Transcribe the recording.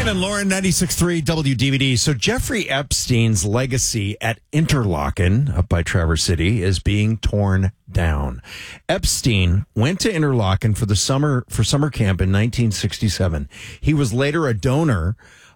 Ryan and Lauren, 96.3 WDVD. So Jeffrey Epstein's legacy at Interlaken, up by Traverse City, is being torn down. Epstein went to Interlaken for summer camp in 1967. He was later a donor